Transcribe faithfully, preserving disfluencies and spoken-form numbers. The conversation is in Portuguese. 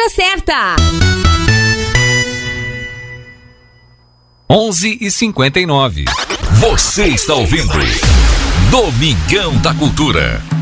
hora certa. onze e cinquenta e nove. Você está ouvindo Domingão da Cultura.